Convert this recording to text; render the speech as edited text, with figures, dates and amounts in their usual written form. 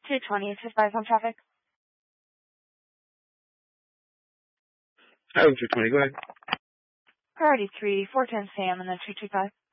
220, it's just on traffic. Highland 220, go ahead. Priority 3, 410 Sam, and then 225.